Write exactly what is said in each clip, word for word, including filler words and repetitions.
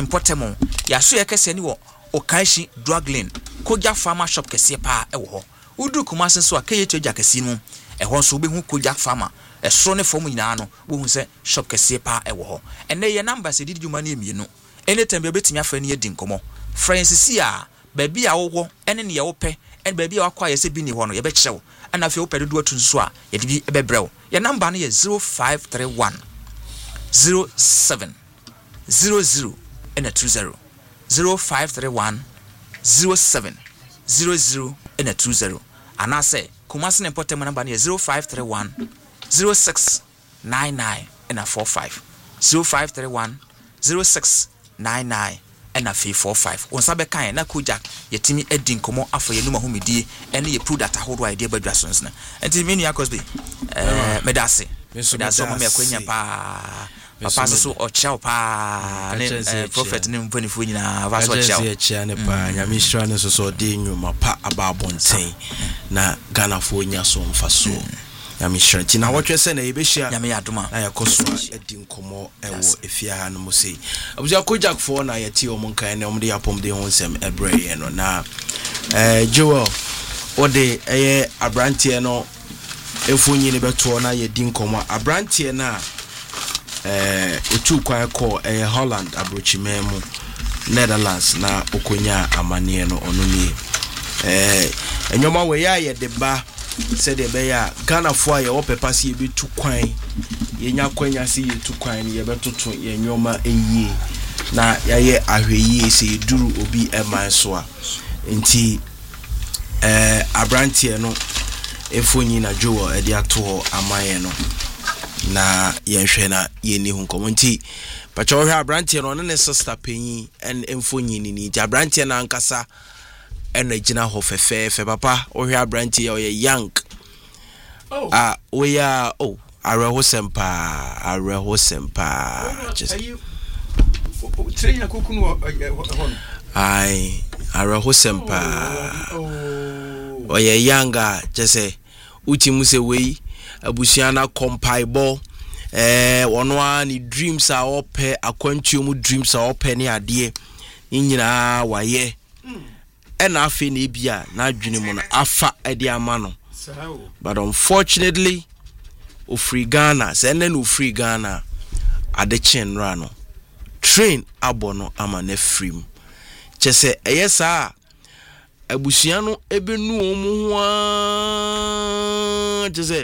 Impotemo ya so yekese ni wo Okaishi drug lane Koja Farmer shop kese pa e wo ho Udu Kumasi so akeye cheja kese no e ho so obehu Koja Farmer e so ne fom nyina no wo hu se shop kese pa e wo ho ene ye number se didi djuma ne mienu anytime be betimi afa ne yedi nkomo friends si a baby a wo ene ne ye wo pe ene baby a wakwa ye se bi ni ho no ye be kyerew ana afi wo pe dodo atu nso a ye de bi e be brew ye number no ye zero five three one zero seven zero zero and two zero zero five three one zero seven zero zero and two zero and I say Kumasi important number is zero five three one zero six nine nine and a four five zero five three one zero six nine nine and a four five on sabe kan na Kojak yetimi edin komo afọ ye numa humidi ene ye product ahodo idea badwasons na enti me nua Cosby eh medase medase mo me akwanya pa papa so o chao pa ne prophet ne mpanifo nyina va so chao ye chia ne pa nyame hira ne so so de nwuma pa ababonten na Ghana fo nya so mfa so nyame hira ti na wotwe se na ye be hia nyame yadoma na yakoso edi nkomo ewo efia ha no mo sei abuja Kojak fo na yeti o mon kan ne o de yapom de honsem ebre ye no na eh Joel ode eye abrantie no efonyi ne beto na yedi nkomo abrantie na eh otu kwa ko eh Holland abrochimemu Netherlands na okonya amane no ono ni eh enyoma we ya ye deba said de be ya Ghana fo aye wo pepa se ye betu kwan ye nya kwanya se ye tu kwan ye betoto ye nyoma eyie na ya ye ahweyi se duru obi eman so a enti eh abrantie no efonyi na Joel e de ato amaye no na yenhwe na yeni hu komonti pacha wo hwe abrantie no ne sister penyi en emfonyi ni ni abrantie na ankasa ena gina ho fefefe papa wo hwe abrantie o ye young oh ah we ya oh areho sempa areho sempa just train akukunu hon ai areho sempa oh ye younger just say uti mu se we abusiana compaibo eh wono ni dreams a ope akwantuo mu dreams a ope ne ade nyina waye ena afi na bia na adwene mu no afa ade ama no but unfortunately o free Ghana say na no free Ghana ade chen ra no train abono ama na free chese eyesa abusiano ebenu omu ho chese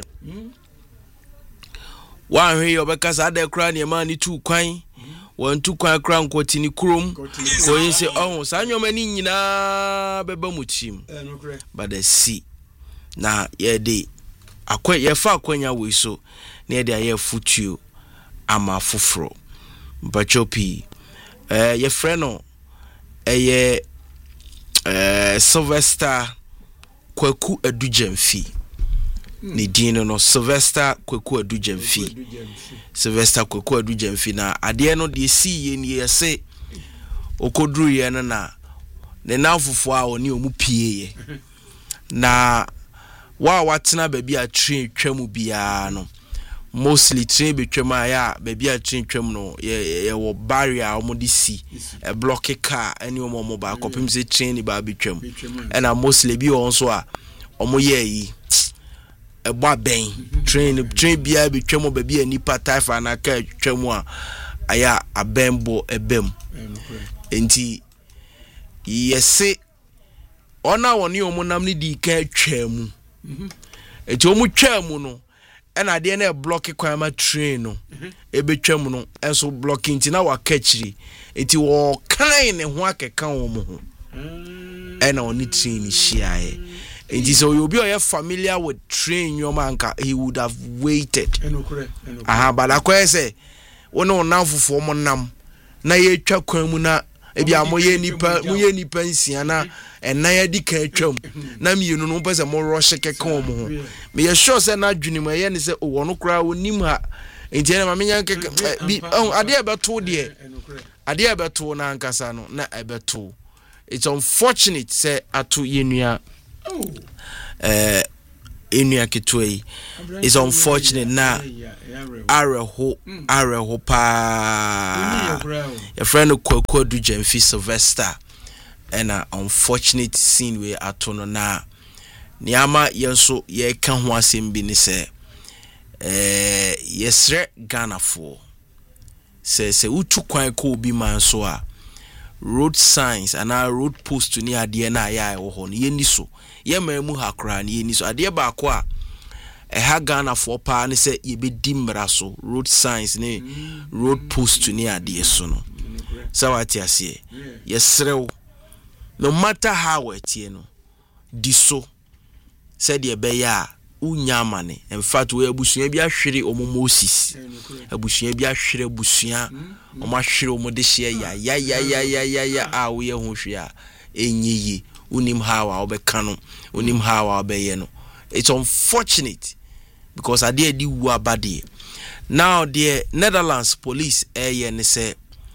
wa hwe yobekasa ade kra ne ma ni tu kwan won tu kwan kra nkoti ni krom ko yin se oh sa nyoma ni nyina beba muchim but the see na ye de akwa ye fa akwanya we so na ye de aye futuo ama foforo mpachopi eh ye frɛ no eye eh Sylvester Kwaku Adujemfi ni dino no Sylvester Kwaku Adujemfi Sylvester Kwaku Adujemfi na ade no de si ye ni yese okodru ye no na ne nafofo a oni omu pie ye na wa watena ba bia train twam bia no mostly train betwam ya ba bia train twam no ye ye wo barrier omo de si e block car ani omo mo ba kopim se train ba betwam and mostly bi on so a omo ye yi e gba ben train train bia betwam ba bia nipa taifa na ka twam a aya abembo ebem enti yese ona woni omo nam ni di ka twam enti omo twam no ena de na block kwan ma train no ebetwam no enso blocking ti na wa kachiri enti wo kan ne ho akeka wo mo ho ena oni train ni shiae enti so you be your familiar with train your man he would have waited aha bala kwa say wono nanfofo mo nam na ye twa kwan mu na ebi amoye nipa moye nipa nsia na ena ya di ka twam na mienu no pese mo rush keka wo mo ho me ye sure say na dwuni mo ye ne say o wono kra wonim ha enti na mamenya keka bi ade e beto de ade e beto na ankasa no na e beto it's unfortunate say ato yenua eh enua ketoi is unfortunate na areho areho pa your friend Kwaku do Jemfi Sylvester and a unfortunate scene we atono na niama yenso ye ka ho asem bi ni se eh yesre Ghana for se se utu kwan ko bi man so a road signs and our road post ni ade na ya e wo ho ni yeni so ye mamu hakra ni yeni so ade ba ko a e ha Ghana for pa ni se ye be dimra so road signs ni road post ni ade so no sawati ase yesrew no matter how it you know diso said ye be ya unyamane in fact we abusua bi ahwere omomosis abusua bi ahwere abusua omo ahwere omo de hye ya ya ya ya ya ya ya a we ho hwe a enyiyi unim how a obeka no unim how a obeye no. It's unfortunate because ade adi wu abade now the Netherlands police eh ne say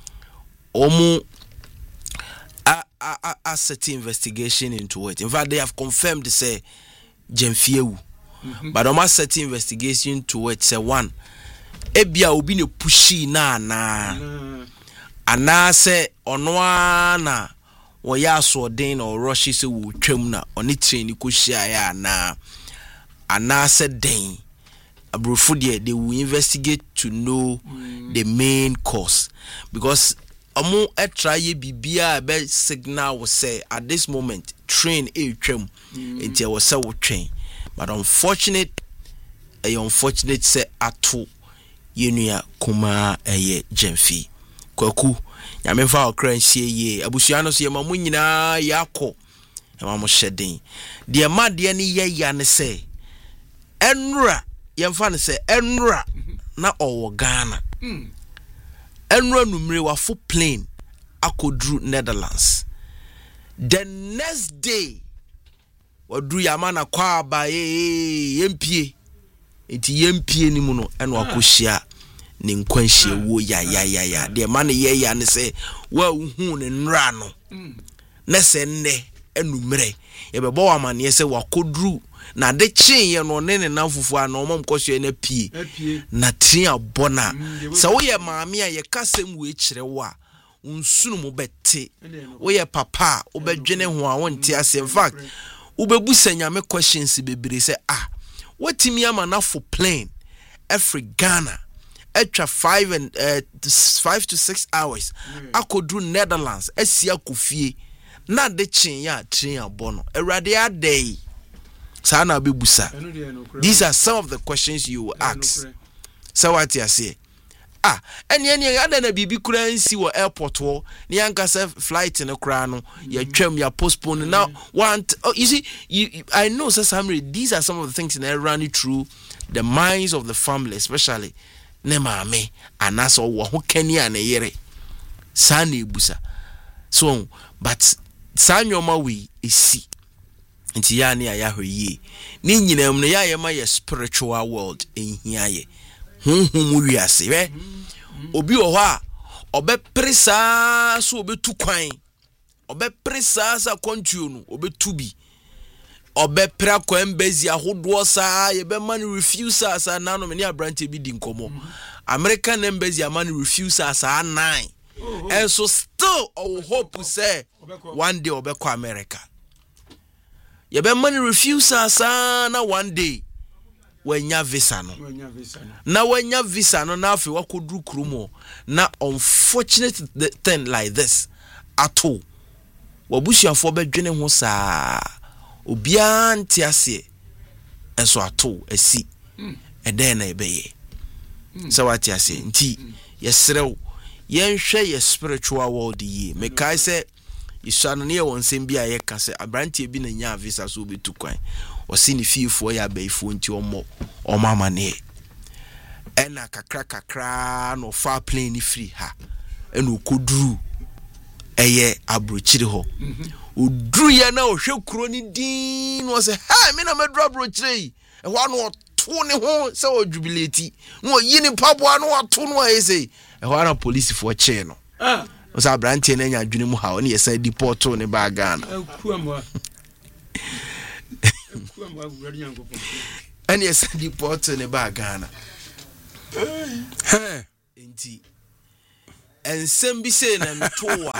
omo a a a set investigation into it. In fact they have confirmed say Jemfiewu. Mm-hmm. But almost set investigation to it say one ebia obi ne pushi na na mm. Ana say onwa na wo ya so den or rush say wo twam na oni train ko hia ya na ana say den abrofo de they will investigate to know mm. the main cause because omo e try ye bibia be signal will say at this moment train e twam enti wo say wo train. But unfortunate, a unfortunate say ato yenua kuma eye Jemfi Kwaku nyamemfa okran sie ye abusua no so ye mamu nyina yakọ e mamu hyeden de ma de ne ye ya ne say enra yemfa ne say enra na owo Ghana enra numre wa fo plane akodru Netherlands the next day odru yamana kwa ba eh yempie enti yempie ni mu no eno akohia ne nkwanhie wo ya ya ya ya de ma ne ye ya ne se wa hu ne nra no na se nne enumre ye bebo wa mane se wakodru na de chin ye no ne ne nanfufu a no mom kwohie na pie na tin abona se wo ye maame a ye kasem we kire wa unsunu mo bete wo ye papa obedwene ho a wonte ase in fact ubebu senyame questions bebre say ah watimi ama na for plane every Ghana extra five and uh, five to six hours akodru Netherlands asia kofie na de chin ya train abono erade adey sa na bebusa. These are some of the questions you will ask. So what you say ah eni eni ada na bibi kura nsi wo airport wo ni anka se flight no kura no ya twam ya postpone now want oh, you see you, I know so some these are some of the things that run through the minds of the family, especially ne maame anaso wo ho kani ana yere sana ebusa so but sanyoma we isi nti ya ne ya hwe ni nyinam no ya yema ye spiritual world enhia ye hunhum wiase we obi o ho a obe presa so obe tu kwan obe presa sa kontuo no obe tubi obe pra kwan bezi ahodo sa ye be man refuse sa na no me ne abrante bi di nkomo American embassy man refuse sa nine and so still our hope say one day obe ko America ye be man refuse sa na one day wanya visa no na wanya visa no na afi wakodru krumo na unfortunate thing like this at all wabusuafo bedwene ho saa obia ntiase enso ato asi eden na ebeye so what you say nti yesrew yenhwe ye spiritual world yi me kai say isano ne won sem bia ye ka say abrantie bi na nya visa so betu kwan osi ni fiefo ya baifo nti omo omama ne ena kakra kakra no fa plane free ha ena okodru eye abrochiri ho odru ya na ohwe kuro ni din no say ha me na medru abrochiri e ho no to ne ho say o jubilate no yini pabo no ato no aye say e ho na police for che no ah o say abrantie na nya adwene mu ha o ne yesa deport ne ba Ghana ɛne ɛsɛ deport ne ba Ghana nti ensɛm bi sɛ na metoa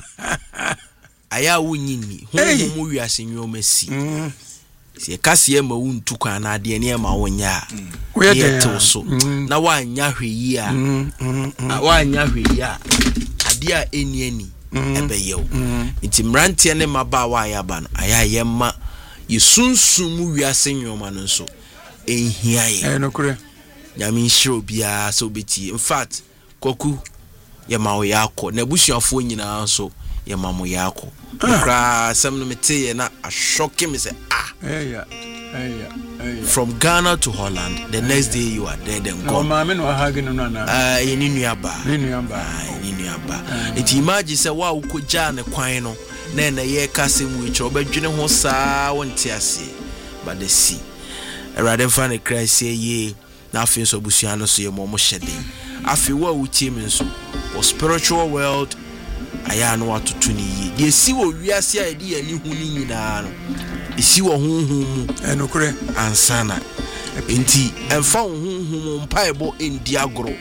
aya wonyini ho mo wiase nwoma si sie kase ma wuntu kwan na ade ne ma wonya ye to so na wanya hweyi a wanya hweyi a ade a eni eni ebeyew nti mrantie ne maba wa ya ba no aya ye ma yesunsum mu wiase nwoma no so ehia ye eh no kure nyame nhiro bia so beti in fact koku ye ma wo yakọ na busuafo nyina so ye ma mo yakọ kra sam no mete ye na a shock me say ah eh yeah eh yeah eh from Ghana to Holland the next day you are dead and gone. No ma me no ha gi no na ah ye ni nuaba ni nuaba ah ni nuaba it imagine say wa wo koja ne kwan no na na ye ka sem we cho obadwene ho saa wonte ase but the sea erade fa ne Christ ye na afin so busua no so ye mo mo hyede afi wa wutie me nso o spiritual world aya no watoto ni yi de si wo wiase a de ani hu ni nyina no isi wo honhom mu enokure ansana enti emfa wo honhom mpaebo endi agro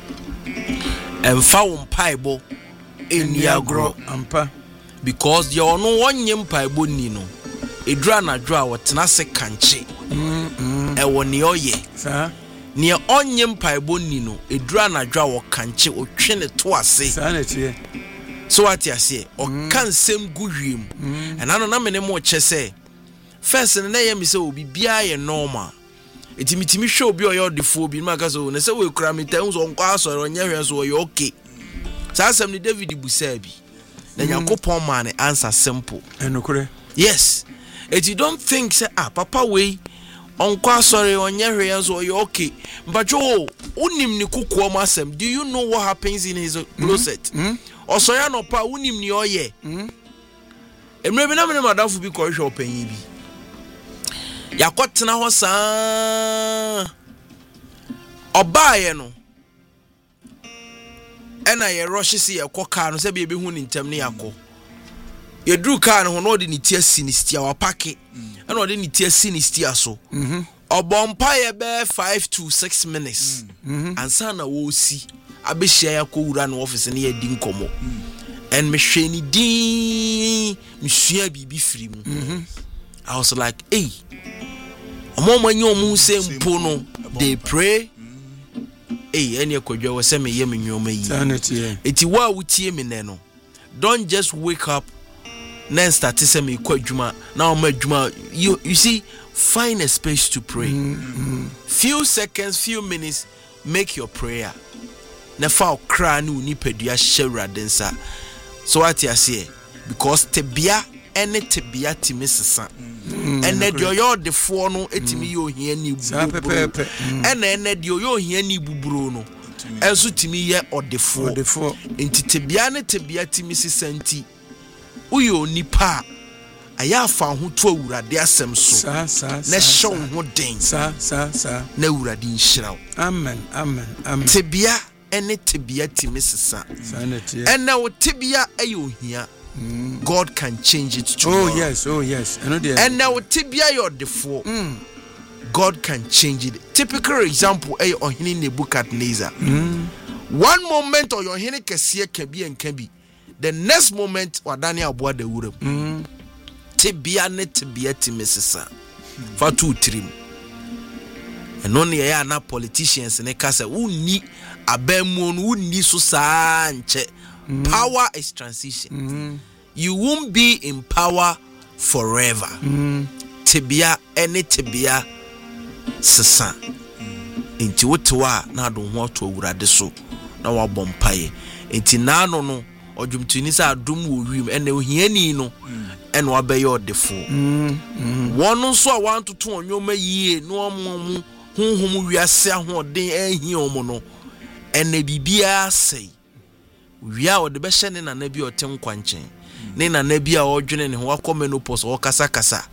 emfa wo mpaebo endi agro ampa because you no wonye mpaebo ni no edura na dwo a wotena se kanche mm e wo ne oye sa ne onye mpaebo ni no edura na dwo a wo kanche otwe ne to ase sa na tie so what you say o kan sem guhwem and ano na me ne mo che say first na ye me say obi bia ye normal etimitimi hwe obi oyo defo obi ma ka so na say we kura me tan so nko asoro nya hwe so yo okay sa asem ni David busabi na yakopon man answer simple enokure yes if you don't think say ah papa we onko asoro onya hwe so yo okay mbajo unim ni kukuo ma asem do you know what happens in his closet osoya no pa unim ni oye mm emre bi na me madamfo bi ko hwe opanyi bi yakotena ho saa obaye no ena ye rush si ye koka no se bi ebehu ni ntam ne yakọ ye dru car no ho no de ni tia sinistia wa pake ena ode ni tia sinistia so mhm obompa ye be five to six minutes mhm ansa na wo si abehia yakowura no office ne ye di nkomo and me hwe ni din msua bibi firi mu mhm I was like hey omo manyo mu se mpo no they pray hey ene kodwa wo se me ye me nwoma yi sanity eti wa wutie me ne no don't just wake up then start to say me kwadwuma na o ma dwuma you you see find a space to pray mm-hmm. few seconds few minutes make your prayer na fa okra na uni pedua hewradensa so what you say because tebia ene tebia timisesa ene de oyo de fo no etimi yo hia ni buburo ene ene de oyo hia ni buburo no enso timi ye odefo odefo enti tebia ne tebia timisesa nti uyo nipa aya fa ho to awurade asem so sa sa na hyew ho den sa sa sa na awurade nhiraw amen amen amen tebia ene tebia timisesa sanity ene wo tebia ayo hia Mm. God can change it tomorrow. Oh yes, oh yes. I know the and now tibia your defo. Mm. God can change it. Typical example eh ohini Nebuchadnezzar. Mm. One moment or your hini kesiye can be and can be. The next moment wadani abwa de wure. Mm. Tibia ne tibia timisisa. Mm. For two trim. And only ya na politicians ne kasa uni abemon uni so sa nche. Mm. Power is transition. Mm. You won't be in power forever. Mm. Tibia any tibia sesa. Inti wotewa na do ho to awurade so na wa bompaye. Inti na no no odwumtuni sa adom wo wiem ene ohiani no ene wa beye odefo. Mm. Wono so a wan to to onwoma yie no omomu honhom wiase ahoden ahia omo no ene bibia sei wia o de be hye ne na na bi o te nkwanchen ne na na bi a o dwene ne ho akọ menopause o kasa kasa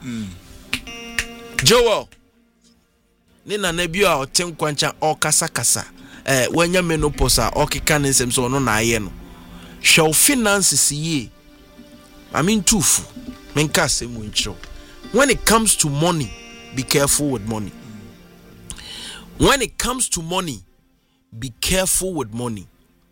Joel ne na na bi a o te nkwanchen o kasa kasa eh wanya menopause a o keka ne nsem so no na aye no hwe finances ye I mean tufu menka semu nchiro when it comes to money be careful with money. When it comes to money, be careful with money.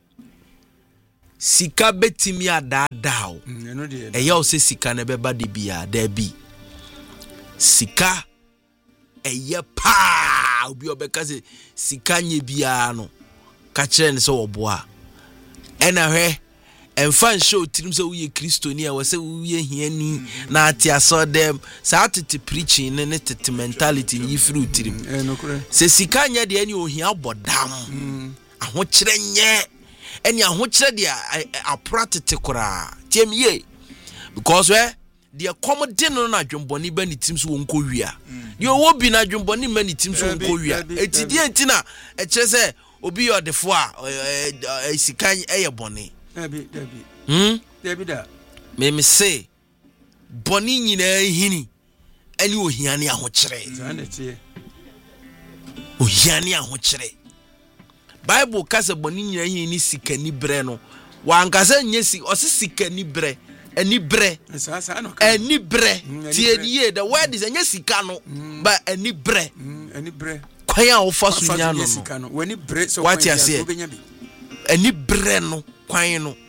Sika betimi adadao. Eya o se sika na beba de bia there be. Sika eye pa obi obeka se sika nye bia no. Ka kire ne se oboa. Ena hwe emfa show tirim se uye kristoni a wose uye hiani na ati aso dem sa atete preaching ne ne tete mentality yi free tirim eh no kure se sika nya de ani ohia bodam aho kire nye eni aho kire de apratete kora tiem ye because we the accommodate no na dwomboni ba ni tim so wonko wia yo wo bi na dwomboni ma ni tim so wonko wia etidi entina e kire se obi yo defo a sika eye boni Debbie, Debbie. Hmm? Debbie da. Me me say boni nyina hini ani ohiane ahokyere. Zanete. Ohiane ahokyere. Bible kase boni nyina hini sikani bre no. Wa ankasa nye si o se sikani bre. Ani bre. Sa sa no. Ani bre. Tie nie the word is anya sika no. Ba ani bre. Ani bre. Kwan a wo fa so nya no. Sika no. Wani bre so kwan ya so benya bi. Ani bre no. Kwan no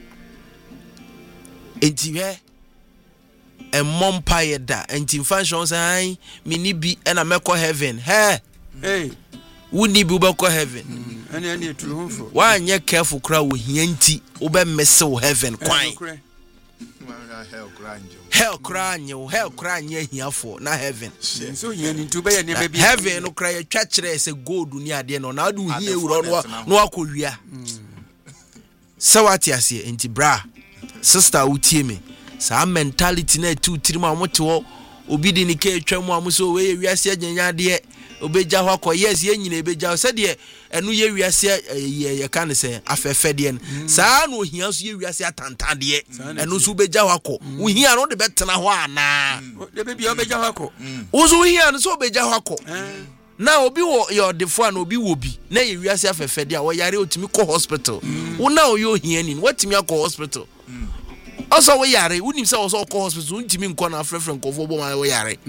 enti he e mompa ye da enti function say me ni bi na meko heaven he hey wuni bi ubeko heaven ani ani tru honfo wa anye careful kra wo hia nti ube messe wo heaven kwan hell kranjo hell kranjo hell kranye hiafo na heaven so hia ni ntu be ye ne ba bi heaven no kra ye twa kire se gold ni ade no na adu hia ewuro no no akowia sawati ase enti bra sister utie me sa mentality na tu tirim amoto obi di ni ka etwam amuso we wiase agenya de obeja hɔ akɔ yes ye nyina ebeja se de enu ye wiase ye ye kan se afefe de no saa no ohia so ye wiase atantan de enu so obeja hɔ akɔ ohia no de betena hɔ ana de be bia obeja hɔ akɔ ozo ohia no so obeja hɔ akɔ na obi wo your defo na obi wo bi na ye wiase afefe de a wo yare otimi kɔ hospital wo na oyo ohia ni watimi akɔ hospital also we yare unim say also call hospital untimi nko na frefre nkofo bo ma we yare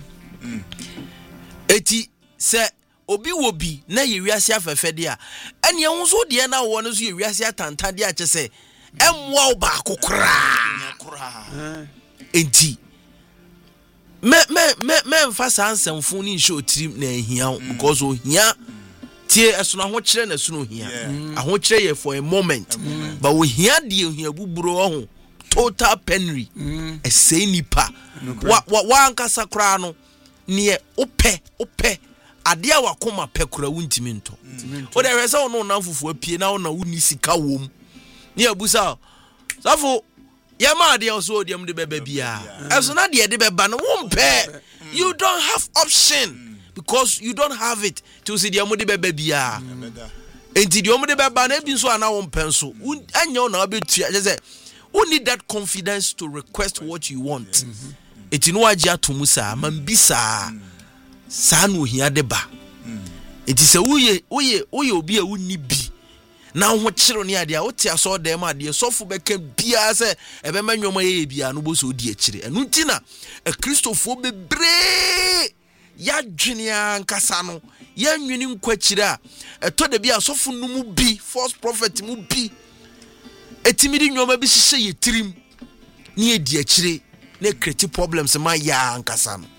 eti se obi wo bi na ye wiase afefe de a ene ehun so de na wo no so ye wiase atanta de a che se emwa wo ba kokora kora enti me me me me mfa sansamfo ni show trim na ehia because ohia tie esuna ho kire na esuna ohia aho kire ye for a moment but ohia de ohia buburo ho total penury e say nipa wa wa ankasa kra no ne ope ope ade a wakoma pekura wuntimi nto o de hwese o no na fufu apie na o na wuni sika wom ne abusa safo ye ma ade o so de mde beba bia eso na de de beba no wompe you don't have option because you don't have it to see de mde beba bia enti de mde beba na bi so ana wompe nso anya o na obetua je say who need that confidence to request what you want. Eti no agya tomu sa man bisa sa no hia de ba. Eti se uye uye uye obi a wonni bi na ho kire ne ade a wote aso dem ade sofo beka bia se ebe manwoma ye bia no bo so di akire enu ntina e kristofo bebre ya dwene ankasa no ya nwini nkwakire a eto de bia sofo no mu bi false prophet mu bi etimidi nyoma bi hye ye tirim ne edi akire ne create problems ma ya ankasa no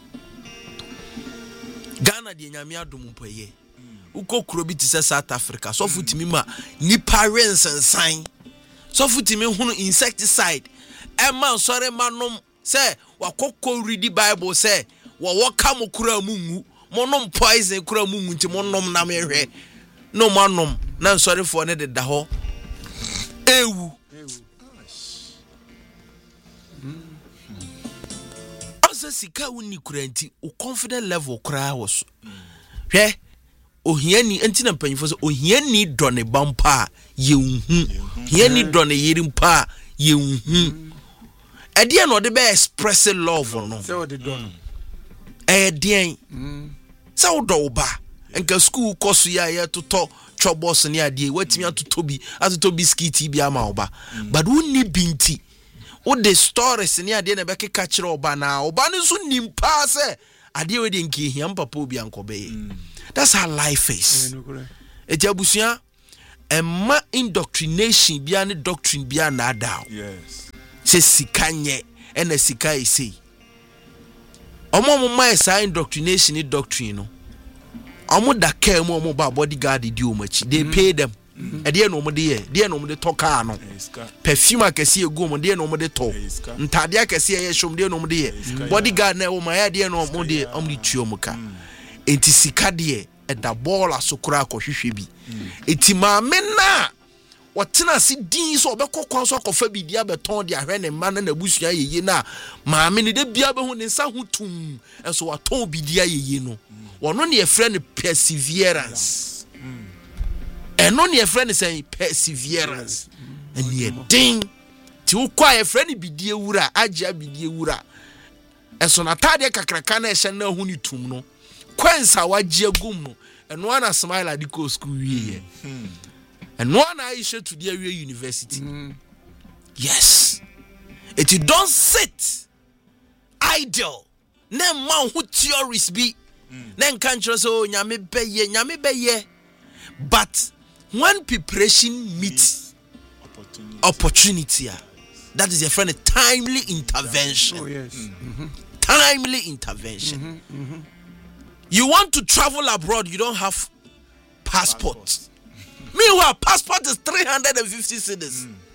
Ghana de nyame adom mpaye uko kuro bi tise South Africa so futimi ma nipa rensensan so futimi hunu insecticide e man sore manom se wakokko read the Bible se wo woka mo kura mungu monom poison kura mungu nti monom na mehwe no manom na sore for ne de da ho ewu asa sika woni kuranti o confident level kra wo so hwe ohiani enti na mpanyifo so ohiani done bampa ye unhu hiani done yirimpa ye unhu ede na ode be express love no se ode don eh den se odo ba enka school course ya ye toto chobos ne ade watimi atoto bi atoto biscuit bi ama oba but woni binti o de stories ne ade na be keka kire oba na oba ne so nimpa se ade we de nki hia papa obi ankobe. That's how life is. Eti abusua emma indoctrination bia ne doctrine bia na ada. Yes. Se sikanye ena sika isi. Omo mo mai sa indoctrination ni doctrine no. Omo da ka mu omo ba bodyguard di o machi. They pay them. E de no mo de ye, de no mo de toka no. Perfume akese egu mo de no mo de to. Ntade akese ye shom de no mo de ye. Bodyguard na o ma ya de no mo de omo de tuo mo ka. Enti sika de e da ball asokura akohwehwe bi. Enti ma me na watena si din so obekokwan so akofa bidia beton de ahwe ne ma na nabusua yeye na ma me ne de bia be hu ne nsa hutum enso waton bidia yeye no wono ne yefre ne perseverance eno ne yefre ne say perseverance eni edin ti ukwa yefre ne bidie wura agya bidie wura enso na tade kakraka na ehye na hu ni tum no kwensa wagye agum no eno ana smile adiko school wiye and one I should to the area university. Mm. Yes. If you don't sit idle, then man who theories be, then can't just oh nyame beye, nyame beye. But when preparation meets opportunity, opportunity that is a friend a timely intervention. Oh, yes. Mm-hmm. Timely intervention. Mm-hmm. Mm-hmm. You want to travel abroad, you don't have passport. passport. Meanwhile, passport is three hundred fifty cedis. Mm.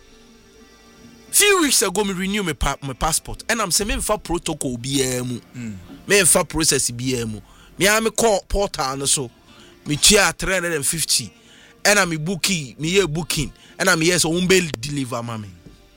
Few weeks ago, me renew my, pa- my passport, and I'm saying me for protocol B M, me for process B M. Me am call portal and so me chia three hundred fifty, and I'm booking, me here booking, and I'm here so umbe deliver mami.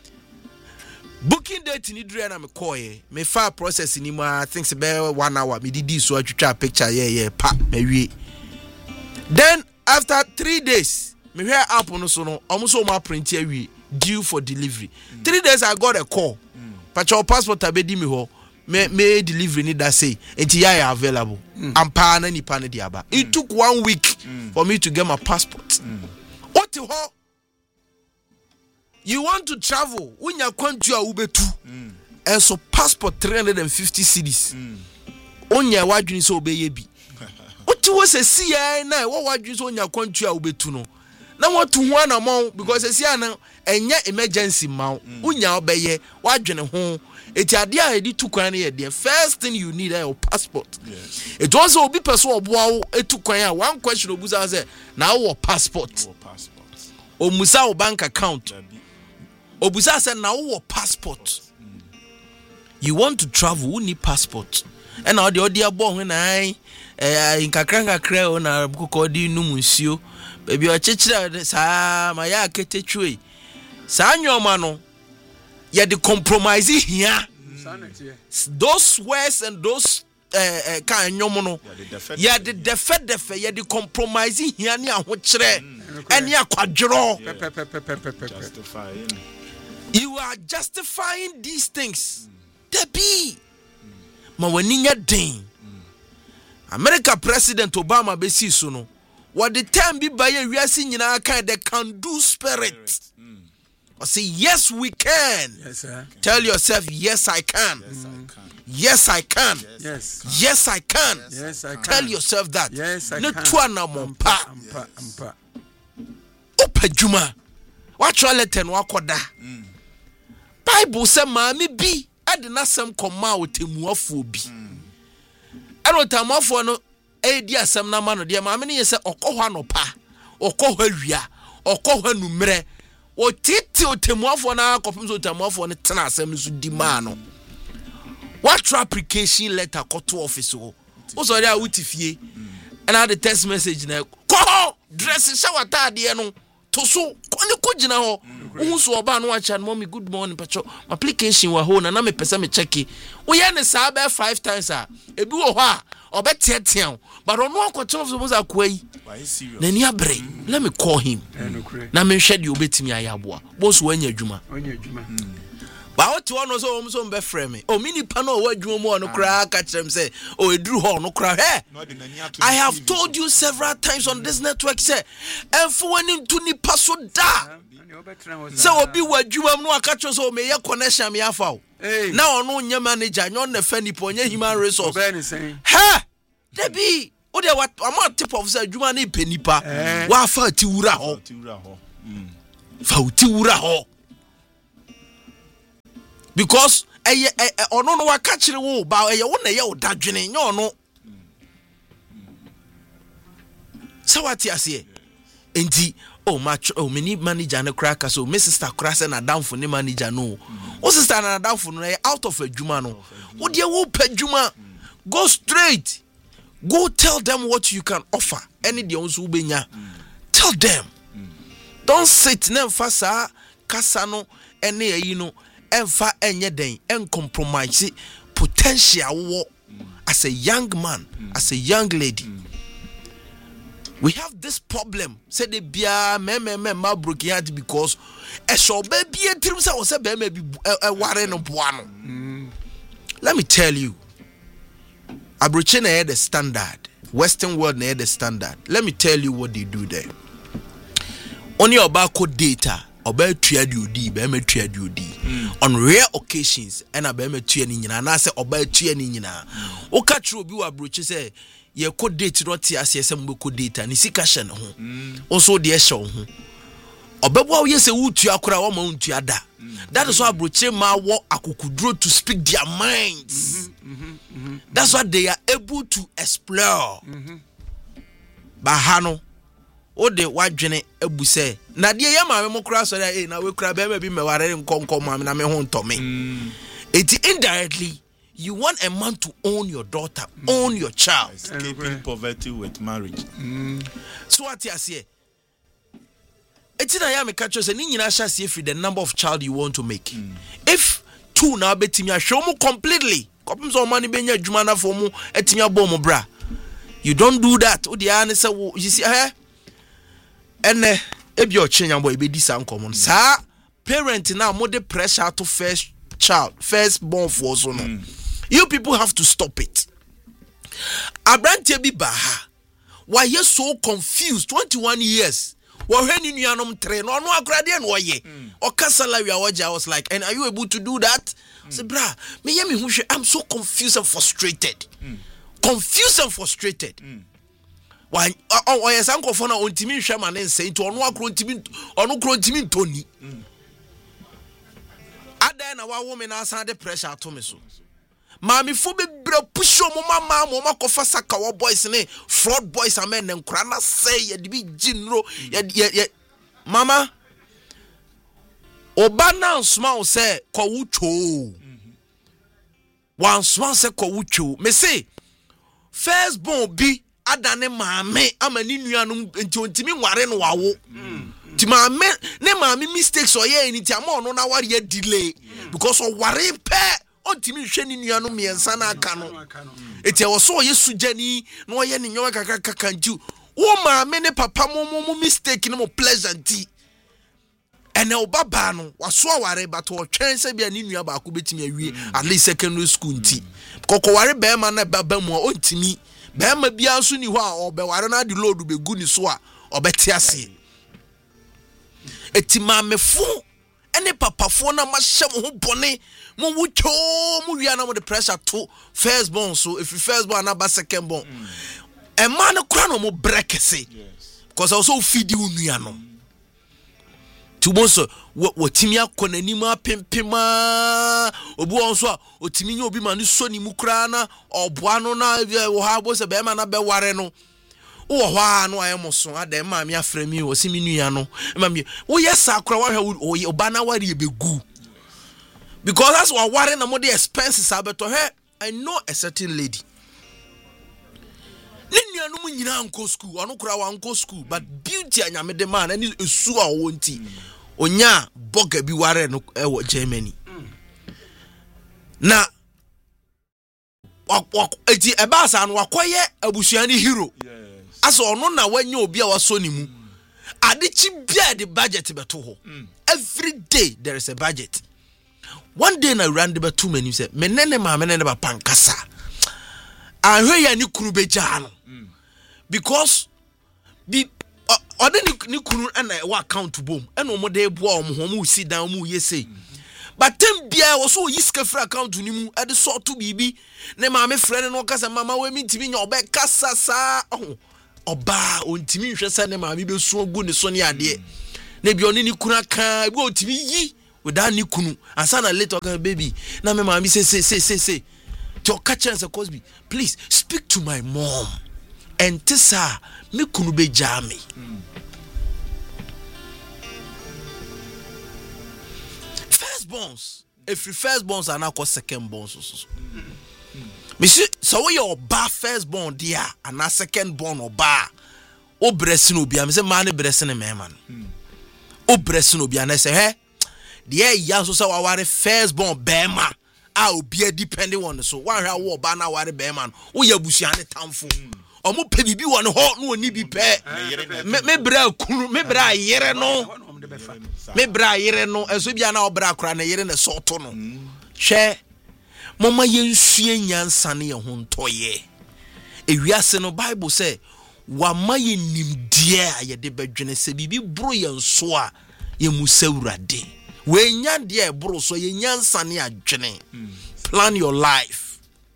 Booking date ni dre na me call ye, me for process ni mo I think about one hour. Me did this so I try picture yeah yeah pa me we. Then after three days. Me hear app on so no almost so my print here we due for delivery. Mm. Three days I got a call. Mm. But your passport abedi me ho. Me me delivery need that say enti ya available. Mm. Am pa na ni pa na diaba. Mm. It took one week mm. for me to get my passport. Mm. What ho? You want to travel? Unya kwantu a ubetu. Mm. And so passport three hundred fifty cedis. Mm. Onya wadwini so obeye bi. What was a C I na what wadwini so onya kwantu a ubetu no. Na what to one amount because a siana and yet emergency mount. Unya obeye, wadwene ho. It's a dear edit to quany the first thing you need a passport. Yes. It also be person of wow it took one question of Buza now what passport. Or Musa bank account. Or Buza said now what passport. You want to travel, you need passport. And now the audio born when I in Kakranga Creo na Bukodi Numusio. Baby, I chichira sa maya kete chui. Sa nyomano. Ya the compromising here. Those words and those uh kind nyomono. Ya the defe defe ya the compromising here ni ahochre. Eni akwadro. You are justifying these things. They be. Ma waninya den. America President Obama besi so no. What the time be by a reason in our kind that can do spirit. Mm. Or say, yes, we can. Yes, sir. Tell yourself, yes, I can. Yes, I can. Yes, I can. Yes, yes I can. Yes, I can. Tell yourself that. Yes, I can. Netwana mompa. Ampa, ampa. Opa juma. What you let and wakoda. Bible say, "Mami bi adina sem koma otemuafo bi." Ero tamuafo no. E dia asem na ma no dia ma me ne yese okohwa no pa okohwa wia okohwa numre o titi otemuafo na akopim so otemuafo ne tena asem so di ma no what application letter ko to office o o so dia wutifie and I the text message na ko dress shower tade no to so ko ne ko gina ho wo so oba no acha no mommy good morning pacho application wa ho na na me pese me check wo ye ne sa ba five times a ebi wo ho a obetietian but ono akocho so boza kwai na ni abre let me call him na me hwede obetimi ayaboa boss wanya adwuma wanya adwuma ba oti ono so om so mbe frame o mini pa no wadwuma mu ono kra ka kirem say o eduru ho no kra he I have told you several times on this network say enfo wani ntu nipa so da say obi wadwuma mu no aka cho so me ye connection me afa Now ono nya manager nyo na fa ni po nya human resource. Obe ni sen. Ha! Debi, o de what am tip of say adwuma na pe nipa. Wa fa ti wura ho. Ti wura ho. Mm. Fa ti wura ho. Because eh ono no wa ka kire wo ba eh wo na ye wo dadwene nya ono. Sawati ase. Enti oh match oh many manager na crack so my sister crash na down for ni manager no. O sister na down for no out of adwuma no. Wo de wo pa adwuma. Go straight. Go tell them what you can offer. Any de onso ubenya. Tell them. Don't sit na mfasa kasa no ene yi no emfa enye den en compromise potential wo as a young man, as a young lady. We have this problem. Say the bia me me me ma broken heart because e so baby e trim say o say be me bi e ware no boa no. Let me tell you. Abroche na the standard. Western world na the standard. Let me tell you what they do there. Only about code data, about trade U D, be me trade U D. On rare occasions, and I be me trade ni nyina na say about trade ni nyina. O ka tro bi wa abroche say ye code date no ti ase say mo code data ni sika hye ne ho. Also de hye wo ho. Obebo ye say wutu akora wo ma untu ada. That is why abroche ma wo akokudro to speak their minds. Mm-hmm, mm-hmm, mm-hmm. That's why they are able to explore. Mm-hmm. Bahano o de wadwene abu say na de ye ma me mokra so eh na we kra be ma bi me ware nkonkom ma na me ho ntome. It indirectly you want a man to own your daughter, mm. own your child. Escaping poverty with marriage. Mm. So what you say? It's in a yam catch us and in your the number of child you want to make. Mm. If two now betimia show mu completely, comes on money benya jumana for mu etimia bomo bra. You don't do that. O the answer you see eh? And eh ebi o chenya boy be this uncommon. Sa parent now more the pressure to first child, first born for so no. Mm. You people have to stop it. Abrante bi baha. Why you so confused? twenty-one years. When you are train or no agradian way or salary I was like, and are you able to do that? I said, bra, me yemi I'm so confused and frustrated. Mm. Confused and frustrated. Mm. Why oh yes uncle for on timi shaman and say to no akro timi or no kro timi Tony. Ada na wa woman asa the pressure to me so. Mami fo be bra push mo mama mo makofa saka wo boys ne fraud boys amen ne nkra na say ye de bi ginro ye mama oba na small say ko wucho wan small say ko wucho me say first born bi adane mame amani nuanum enti ontimi nware no wawo ti mame ne mame mistakes o ye ni ti ama no na ware delay because o ware pe ontimi hwe ni nuanu miensa na aka no eti e wo so ye sujani na wo ye ni nyowa kaka kaka nju wo mame ne papa mo mo mistake no mo pleasant ene obaba no waso aware but wo twen se bia ni nua ba ko betimi awie at least secondary school nti kokoware be ma na baba mu ontimi be ma bia nso ni ho a obeware na de load be gu ni so a obete ase eti mamefo ene papafo na mahye mo ho bone mo wucho mo wia na mo the pressure to first born so if you first born na ba second born e man kura no mo brekese because also feed you nua no tubo so wotimi akonani ma pempema obu onso a otimi nya obi ma ni so ni mu kura na oboa no na wo ha bo se be ma na be ware no wo ho no ayemo so ada ma me aframi wo simi nua no ma me wo yesa akora wa hwa oba na ware e begu because that's what ware na mo the expenses abeto he I know a certain lady ni nua no mu nyina anko school ono kura wa anko school but beauty anyame de man ani esu a wo nti onya boga bi ware no e wo Germany na wak eti ebasa no wakoye abusuani hero aso ono na wanya obi a waso ni mu adechi bia the budget beto ho every day there is a budget. One day na ran the beto many say menene ma menene ba pankasa ahwe ya ni kuru beja no because bi ode ni kuru na wa account bom eno mo dey boa om ho mo sit down mo ye say but tem bia wo so yiska free account ni mu e de sort to bibi ne ma me frɛ no kasa mama we mi ntimi nya obe kasa sa oh oba ontimi hwɛ sɛ ne ma me be so gu ne so ne ade ne bi oni ni kuna kan bi ontimi yi without ni kunu ansa na later okay baby na me ma me say say say say say to catch chance Cosby please speak to my mom and tisa me kunu be jami first bonds if you first bonds are now called second bonds so me see so we your ba first bond there and a second bond or ba o breast no bia me say man breast ne me man o breast no bia na say he the ya so say wa ware first bond bema a obi a depending on so one hwa wo ba na ware bema no wo ya busua ne tamfo omo pe bibi won ho no oni bi pe me bra kunu me bra yere no me bra yere no eso bia na obra kra na yere ne so to no hwe mama yensue nyansa ne ye ho ntoye ewiase no bible say wa maye nimdie a ye de bedwene se bibi bro ye nso a ye musawurade we nya de bro so ye nyansa ne adwene plan your life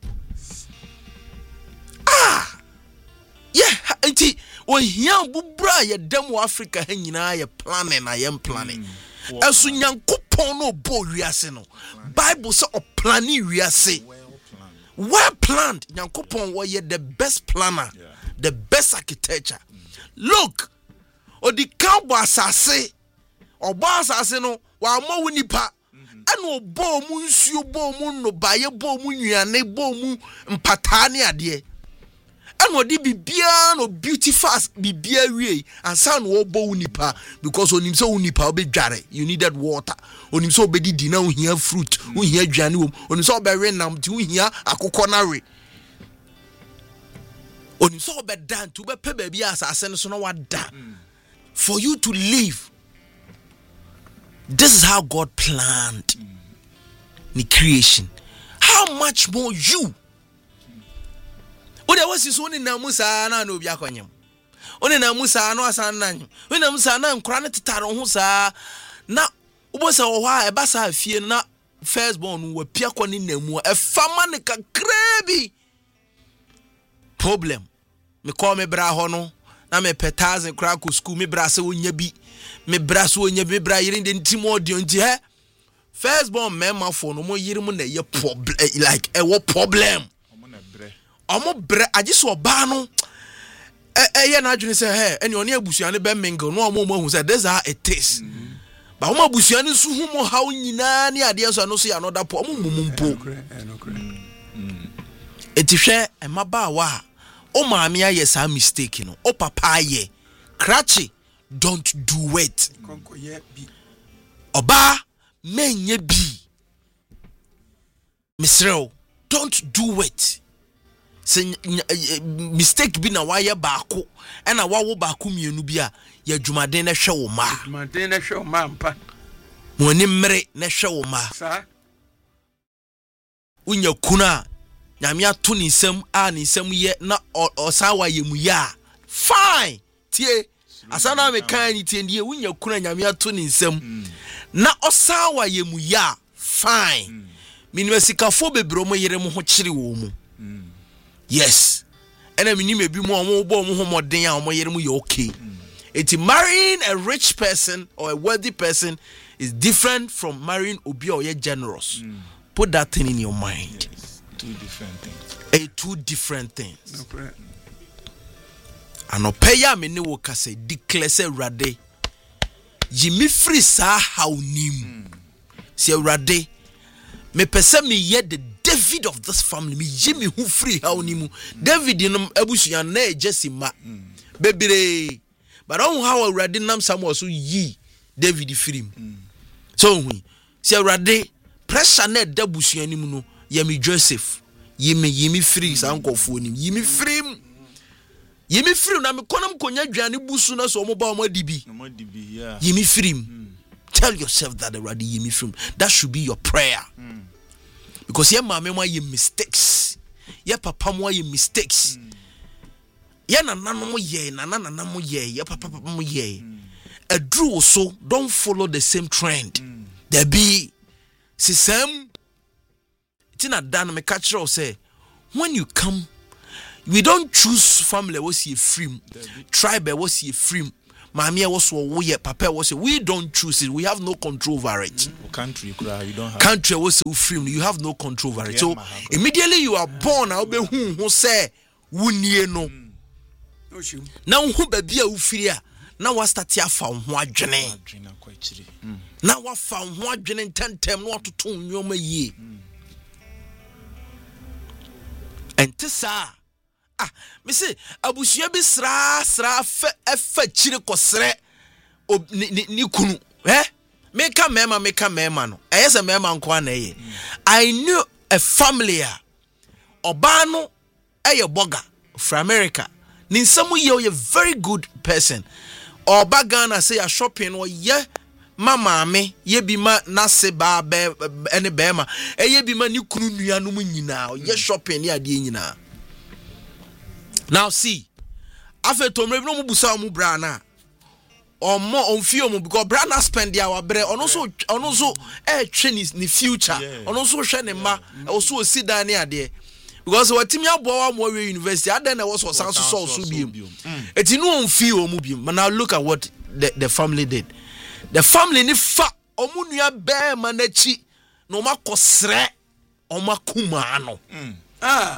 ah yeah enti o hia bubra ye demo Africa ha nyina ye planning na ye planning esu nyankopon no bo wiase no bible say o planning wiase well planned nyankopon wo ye the best planner yeah. The best architecture mm. Look o di kambo asase obo asase no wa ma wonipa ana obo mu nsuo bo mu no baye bo mu nnuane bo mu mpata ne ade and what be no beautiful bibia wie and sound wo bo unipa because onim so unipa obe dware you needed water onim so obe di na ohia fruit ohia adwane wom onim so obe we nam ti ohia akokọ na we onim so obe dan to be pe ba bia asase no so no wada for you to live. This is how God planned mm. the creation. How much more you? Ode wasi so ni na musa na na obi akonyem. One na musa no asan na nyem. One na musa na nkura ne tetare ho sa na ubosa wo ha e ba sa afie na first born wo pia kwani na mu e fama ne kakrebi. Problem. Me call me bra ho no na me petaz nkura ko school me bra se wonya bi. Me bra so wonya bi bra yire de ntimo odi onti he. First born mema for no mo yire mu na ye problem like e wo problem. Omo bre agiso oba no eh eh na adwene say hey ene oni abusuane be mingle no omo mo hu say this how it is ba omo abusuane su hu mo how nyina ne ade so no so ya another po omo mumumpo etihwe emaba wa o maame aye sa mistake no o papa aye cratchy don't do it oba menye bi misrel don't do it. Say mistake bi na waye baako ena wawo baako mienu bi a ya dwumaden na hwe wo ma dwumaden na hwe wo ma mpa mo ni mmere na hwe wo ma sa unya kuna nyame ato ni nsam a ni nsam ye na osawa ye mu ya fine tie asana me kan ni tie ndie unya kuna nyame ato ni nsam mm. na osawa ye mu ya fine mm. minima sikafo bebro mo yere mo ho kire wo mu mm. Yes. And I mean maybe more more more than or you're okay. It's marrying a rich person or a wealthy person is different from marrying obi or generous. Mm. Put that thing in your mind. Yes. Two different things. A two different things. No and opeya me ne wo ka say declare say rade. Jimmy free sa how nim. Say rade. Me pese me ye the David of this family, me Jimmy who free how nimu. David in Abusian ne Jesse ma baby. But on how already nam some so ye David free. So we say already pressure net Dabusian nimu ye me Joseph. Ye me ye me free uncle for him. Ye me free. Ye me free na me konam konya dwane busu na so mo ba mo dibi. Ye me free. Tell yourself that already ye me free. That should be your prayer. Mm. Because your mama mo ye mistakes, your papa mo ye mistakes. Mm. Ye na nana mo ye, na nana nana mo ye, your papa papa mo ye. Mm. A drew so don't follow the same trend. Mm. There be sisam tina dan me catch you say when you come we don't choose family was ye free tribe was ye free mamia was wo papa was we don't choose it, we have no control over it. Mm. Country you don't have country was free, you have no control over it. So immediately you are born I'll be who who say wunie no now who baby a ufiria now what start here for ho adwene now what found ho adwene tentem no to ton nyoma yie and tisa ah me say abusua bi sra sra fa fa chire kosre ni ni kunu eh meka mema meka mema no eyese mema nko anaye I knew a family a oba no eye boga from America ni nsamu ye a very good person oba Ghana say a shopping or ye mama me ye bi ma na se ba be ene be ma eye bi ma ni kunu nuanu mu nyina ye shopping ni ade nyina. Now see, after to me no busa mu bra na or more on fear mu because bra na spend their bre on also on also eh train is the future on also hwe ne ma also si dan ne ade because what timi abo wa mo university adan na was so so so so biem eti no on fear mu biem. But now look at what the, the family did. The family ni fa omu nua be ma na chi no makosre o makuma no ah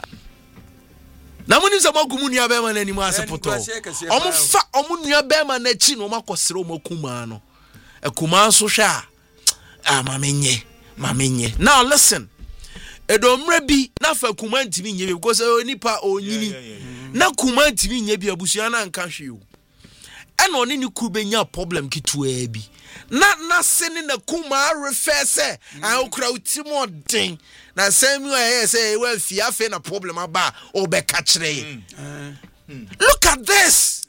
na muni se magumu nua be ma na nimu asepoto omu fa omu nua be ma na chi no makosre o makuma no ekuma so hwa ah mamenye mamenye. Now listen, edomre bi na fa kuma ntimi nye because onipa onyini na kuma ntimi nye bi abusua na nka hwe o eno ne ni ku benya problem kitua bi na na sene na kuma refer say an okura utimo den na same way say we fia fe na problem aba o be ka kire. Look at this,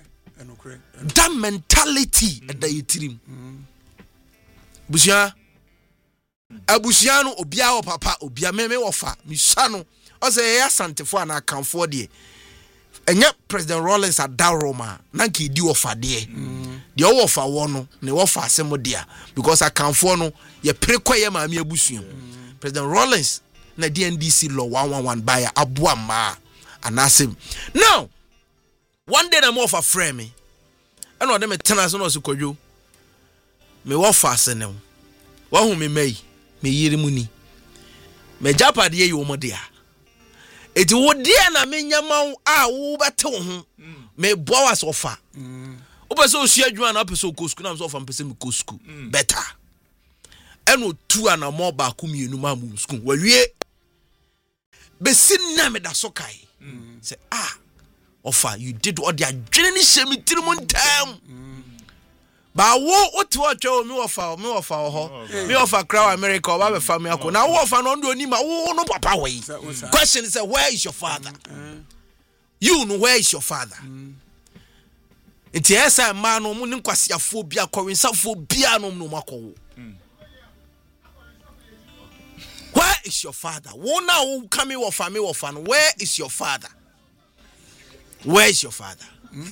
that mentality at the yitirim busia abusia no obia o papa obia meme wofa misa no o say ya santefo ana akanfo de enye President Rawlings adaroma na ki di wofa de de o wofa wo no ne wofa asem de because akanfo no ye prekoye maami abusuam. President Rawlings na D N D C law one one one by aboa ma anasem. Now one day na mo wofa frame me and o dem tena so no so kodwo me wofa asene wo hu me mai me yiri muni me japade ye yo modea eti wo de na me nyama a wo bete wo ho me boa so fa wo pese osu adwuma na pese okosku na so fa pese me kosku better eno tu ana mo ba ku mienu ma mu sku wawie be sinna me da so kai say ah ofa you did what they adwene ni shemi tirimu ntam ba wo otu otwa mi wofa mi wofa ho mi wofa crown America ba be family ako na wo wofa no ndo ni ma wo no papa we. Question is where is your father? You know where is your father? Enti esa ma no mu ni nkwasiafo bia kowensafo bia no no makowo. Where is your father? Wo na wo come wofa mi wofa no where is your father? Where is your father? Hmm?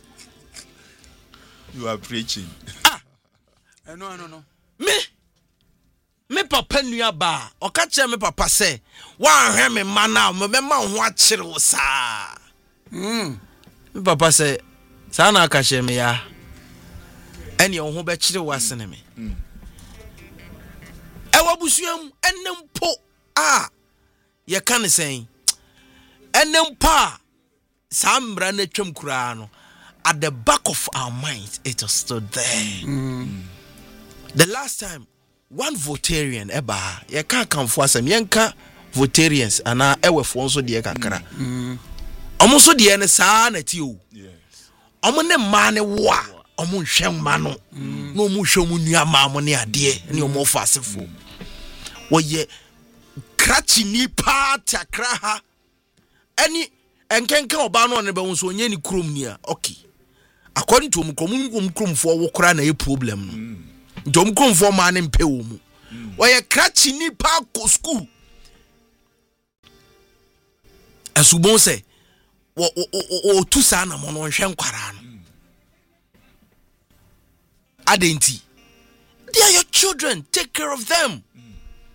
You are preaching. Ah, no, no, no. Me, me papa nua ba. Oka che me papa say, "Wa hwe me mana, me me ma ho akire wo sa." Hmm. Me papa say, "Sa na aka che me ya. Ene ho be kire wo asene me." Hmm. E wa busuam enem po ah. Ye kan sen. Enem pa sa mbra na twam kura no. At the back of our minds, it was still there. Mm. The last time, one Votarian, eba, ye can't come for some yanka Votarians, and I ever for so dear kakara. Almost so dear, and son at you. Yes. Omone mane wa, omun shem mano, no mushomunia mammonia dear, and your more fast fool. Well, ye cratchy ni part akraha any and can come about on the bones when any crum near. Okay. According to Mum Crum for Wokra na problem. Dom Crum for man in Pewum. Why a cratchy ni park school? As you won't say, or two son among on Shankwaran. Adenti. They are your children, take care of them.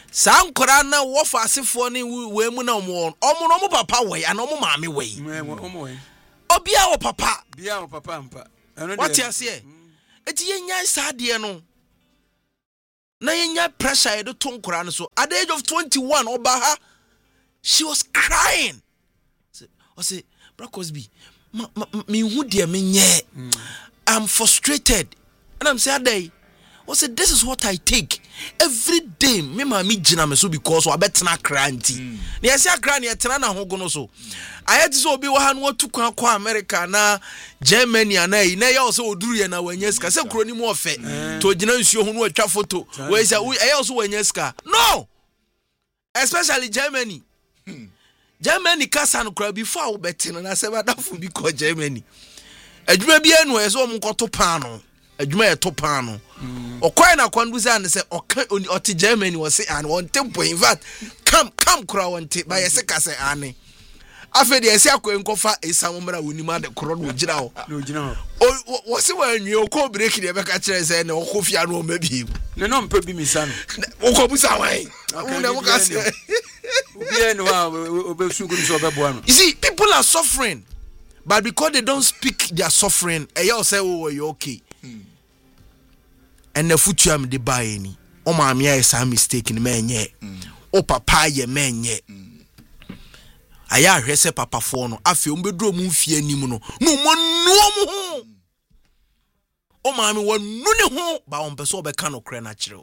Sankora na wo fa asefo ne we mu na omo omo no mo papa we ana omo maame we omo we obia wo papa bia wo papa mpa what you say eti yenya saade no na yenya pressure e do tonkora no so at the age of twenty-one oba ha she was crying I say bra Cosby me hu de me nye I'm frustrated and I'm saying day I said, this is what I take every day. Me mama gina me so because I bet na cranty. Ni esi akra ni etena na hogo no so. Ayeti so obi wa ha no tu kwa kwa America na Germany na yi na ya so oduru ye na wanyeska. Se kro ni mu ofe. To gina nsuo ho no atwa photo. We say ya so wanyeska. No. Especially Germany. Germany kasa no kra before we betena na se badafu because Germany. Adwuma bi enu e so mo koto pan no. Adwuma e to pan no. Okwai na kwanduza ne se oka oti Germany wo se an won tempo in fact come come kura wonte ba yese ka se ane afa de yese akwa nkofa esamomra wonima de kro no gina ho no gina ho wo se wanwie okọ break de be ka kire se ne okofia no mabi ne no mpa bi misa no okobusa wan una mo ka se obi no wa obesu ko so obeboa no. You see, people are suffering but because they don't speak their suffering e you say oh you okay. And the future am de buy any. O maame ya is a mistake in menye. O papa ye menye. Aya hwese papa fo no afi ombedro mu mfie anim no. No mo no mo ho. O maame won nu ne ho ba on pese obeka no kre na kire.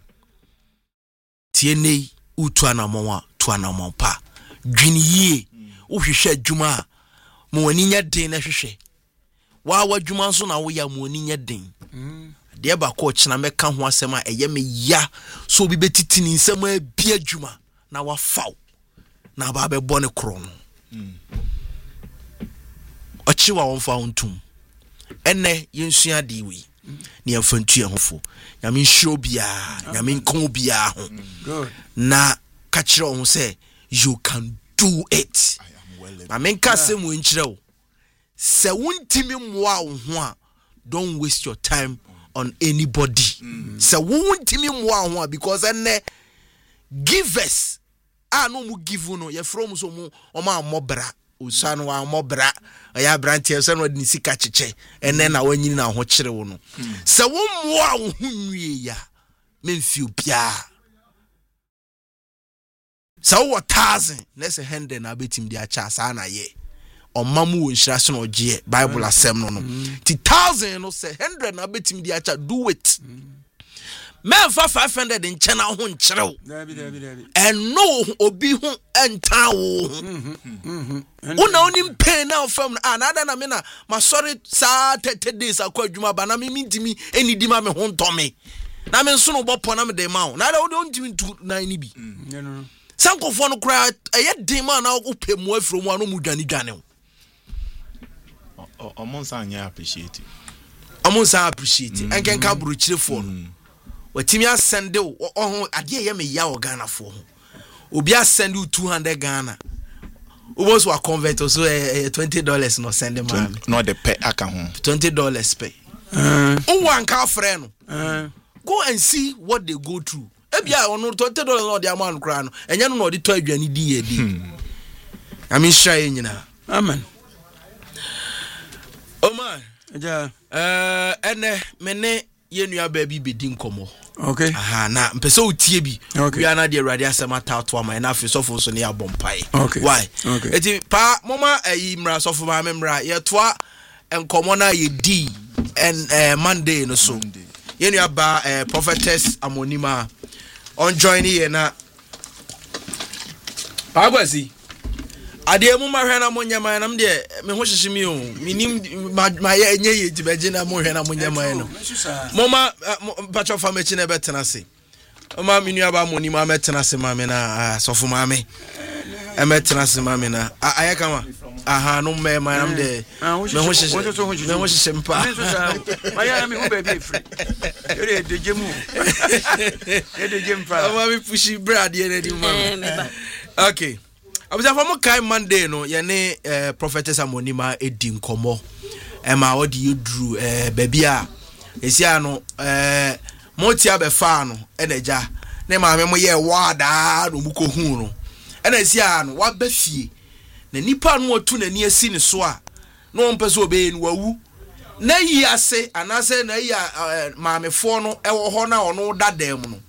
Tie nei utu anamon tu anamon pa. Dwini yie. Wo hwehwe adwuma mo wani nya den na hwehwe. Wa wa adwuma so na wo ya mo wani nya den. De ba ko china meka ho asem a eye me ya so bi betiti ni nsem a bia dwuma na wa faw na ba be bone kro no ochi wa won fa ontum enne yensua de wi ne afantu ye hofo nyame nhiro bia nyame nkon bia ho na ka kire ho say you can do it ma menka sem wo nkire wo se wontimi mmoa wo ho a don't waste your time on anybody. Mm. So we won't tell me more because then givers ah no mu give no ye from so mu o ma mobra usano wa mobra ya brantie so no ni sika cheche ene na wanyini na ho kire wo no so wo moa wo hunwie ya memfi obia so wo thousand na se hende na betim dia cha sa na ye omamu wo nhira so no gye Bible asem no no ti thousand no say hundred na betim di acha do it men fa five hundred in chena ho nkyerɛw dabi dabi dabi and no obi ho enta wo mhm una onim pain na fam na na na me na ma sorry sa thirty days akwa adwuma ba na me mintimi eni di ma me ho ntome na me nso no bopo na me de ma wo na da wo don timi tu nine bi no no sankofo no kra eye den ma na wo pemu afro mu anu mu dwane dwane Amon Sanya appreciate it. Amon Sanya appreciate it. And can cabru chile for no. What Timia send you oh adia ye me ya Ghana for. Ubia send you two hundred Ghana. Ubos wa convert also uh, twenty dollars no send them man. No the pay aka home. Twenty dollars pay. Uh one car friend. Uh go and see what they go through. Ebia ono twenty dollars no the amount kra no. Enya no no the to aduani di ye di. I mean shy nyina. Amen. Oh man, yeah. Uh, ene mene yenua baby bedi nkomo. Okay. Aha, na mpese otie bi. Okay. We ana de radio asema tato ama na afi sofo so ne abompai. Okay. Why? Okay. Eti pa mama ayi mra sofo ma memra ye toa nkomo na ye di and uh, Monday no so. Yenua ba uh, prophetess Amonima on join here na Pagwasi. Ade mu ma hwe na mo nyama na me de me ho hyehyemi o minim ma ye enye ye jibeje na mo hwe na mo nyama no moma pacho famechi na betena se o ma minu aba mo ni ma metena se ma me na sofo ma me e metena se ma me na aye kama aha no me ma na de me ho hyehyemi me ho hyehyemi pa ma ya me ho ba bi free e de jemu e de jem pa o ma me pushi brad ye na di ma okay Abuja for mo kai Monday no ye ne eh, prophetess Amonima edi nkomo e ma odi yedru eh, baby a esia no eh, mo tia be fa no e na ja ne maame mo ye wada no mu ko hu no ena sia no wa ba fie na nipa no otu na ni asi ne so a no mpese obe ni wawu na yi ase anase na yi maame fo no ewo ho na ono dadam no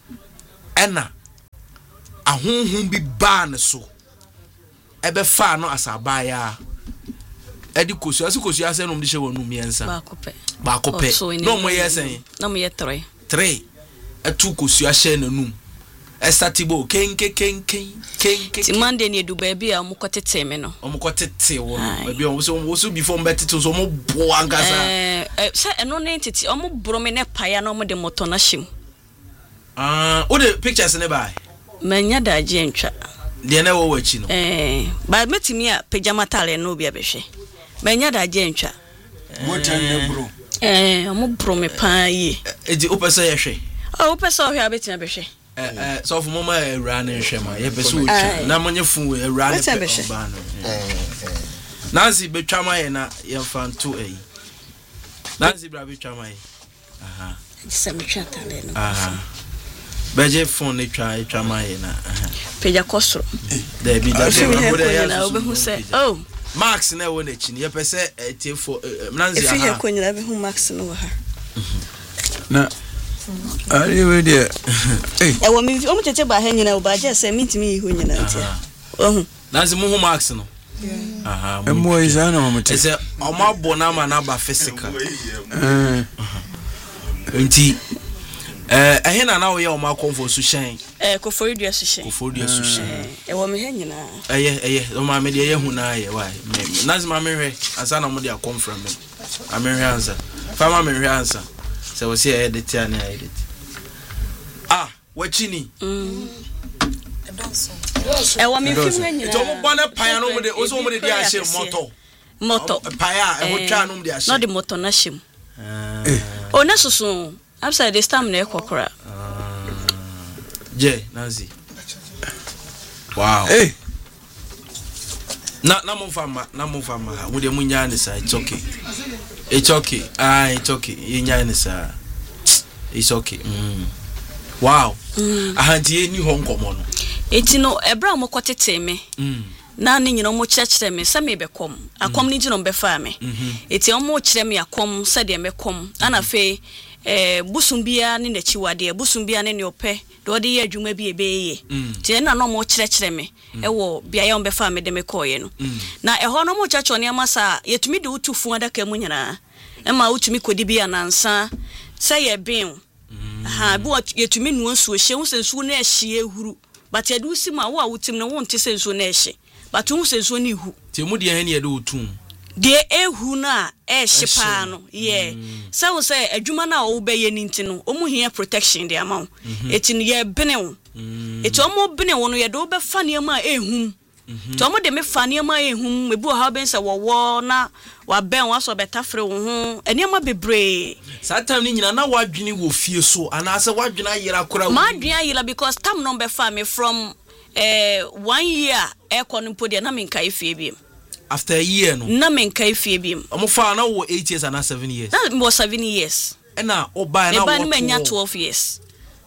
ena ahonhom bi ba ne so ebe fa no asabaya edi kosu asi kosu ase no mde hye wonu miensa ba kope ba kope no mo yesen no mo ye three three etu kosu ahye nanum estatibo kenke kenke kenke ti mande ni edu ba bia mo kotete me no mo kotete wo ba bia wo so wo so before mbetete so mo bo angasa eh se eno ne titi o mo bro me ne paya no mo de moto na him ah o de pictures ne bai manya da je ntwa de na wo wachi no eh ba metimi a pajama tale no bia behwe manya da je ntwa mo tan ne bro eh o mo bro me pa yi e di opesa ye hwe o opesa o hwe abetina behwe eh eh so for mama ewra na hwe ma ye pese o twa na monye fu ewra na pe ba no eh Nancy betwa ma ye na ye fanto eyi Nancy bra betwa ma ye aha se me twa tale no aha beje phone ne twa etwa ma ye na aha peja kosro da bi da be na obehu se oh Max na wo na chini ye pese etiefo Nancy aha if you ko nyina be hu Max no ha na ari we dia eh e wo mi o mu tete ba ha nyina o ba je se mitimi hu nyina ntia oh Nancy mu hu Max no aha emo isa na mo tete ese o ma bo na ma na ba physical eh nti eh eh na na wo ye o ma comfort su shen eh ko for dua su shen ko for dua su shen e wo mi ha nyina eh eh o ma me de ye hu na ye why Nancy ma me hwe asa na mo de akom from me amehwe ansa fama me hwe ansa se wo se edit ya na edit ah wachini mm e wo mi fi mu nyina to mo bona paya no mo de o so mo de dia hye moto moto paya e ho twa no mo de hye no de moto na hye eh o na susu upside the stamina e kokora je Nancy wow eh na na mo fama na mo fama wo de munya ne sa it's okay it's okay ah it's okay yinya ne sa it's okay mm wow ahantie ni ho nkomo no eti no ebra mo kotete me mm na ne nyina mo kyerɛkyerɛ me sɛ me bekom akom ni gino befa me eti o mo kyerɛ me akom sɛ de mekom ana fe eh busumbia ne na chiwade busumbia ne ne opɛ de ode ye adwuma bi ebeye ti na no mo kyerɛkyerɛ me ɛwɔ bia ye on befa me de me koye no na ɛhɔ no mo kyerɛkyerɛ ne amasa yetumi de utufu adaka mu nyina ɛma utumi kodi bi anansa sɛ ye ben ha bi yetumi nuo nsuo hye wo sensuo na ɛhye ehuru but yadu si ma wo a wutim no won te sensuo na ɛhye but wo sensuo ne hu ti mu de he ne ye de utum de ehu na e hyepa no ye se wo se adwuma na wo be ye ninti no omu hia protection de ama wo eti no ye bene wo eti omu bene wo no ye do be fa ne ma ehum to omu de me fa ne ma ehum ebu ha ben se wo wo na wa ben wa so betafre wo ho ene ma bebre sa time ni nyina na wadwene wo fie so ana se wadwene ayira kora ma dwen ayira because time no be fa me from eh one year e kono podi na me nkai fie bi after a year no na me nkai fie bi omo fa na wo eight years and seven years na mo seven years e na oba na wo e ba ni menya twelve years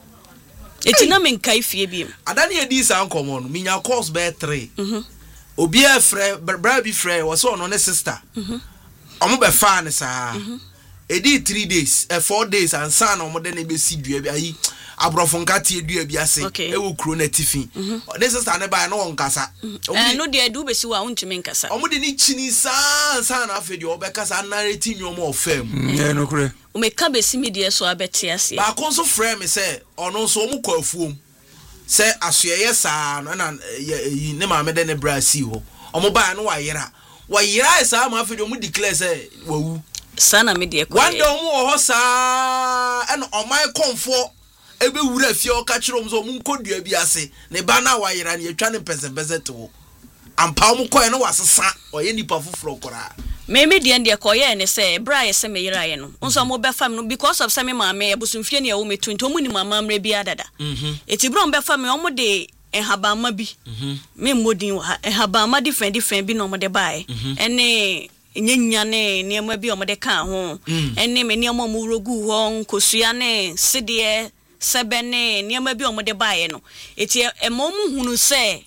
eti na me nkai fie bi adani e di sa nkomo no minya course be three mhm obi e frɛ bra bi frɛ wo so no ne sister mhm omo be fa ne sa e di three days e four days and san omo de na be si dua bi ayi abrofo nkate dua bi ase e wo kuro na tifi ne sister ne ba na won kasa eh no de adu be si wa untumi nkasa omo de ni chini san san na afedi obekasa narrate nyo mo ofam eh no kure o me ka be si me de so abeti ase ba kon so frɛ me sɛ ɔno so omo kwa afuom sɛ asoyɛ saa no na ne ma me de ne bra si ho omo ba no wa yera wa yera saa ma afedi omo declare sɛ wawu sana me de kwa one day omo ho saa ɛna ɔman konfo ebe wura fie o ka kyerɛ so omo nkodua bi ase ne ba na wa yera ne yatwa ne pɛsɛpɛsɛ to ampa omo kɔ no wasesa ɔyɛ nipa foforo kora me me de de koye ne se bra ye se me yira ye no nso mo be fam no because of se me maame e busumfie ne e wo me tunto mu ni mama mre bi adada mhm eti bro be fam o mo de ehabama bi mhm me modin wa ehabama different different bi no mo de bae ene nyanya ne niema bi o mo de ka ho ene me niema mo rogu ho nkosua ne sede sebene niema bi omo de bae no eti emo mu hunu se